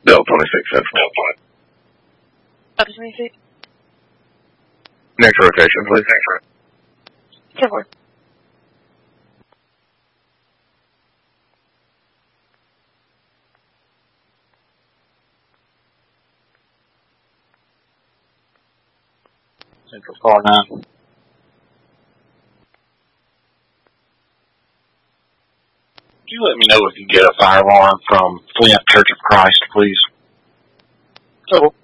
Delta 26 Central. Delta 26. Next rotation, please. 10-4. Central Star 9. Could you let me know if you get a fire alarm from Flint Church of Christ, please? Trouble.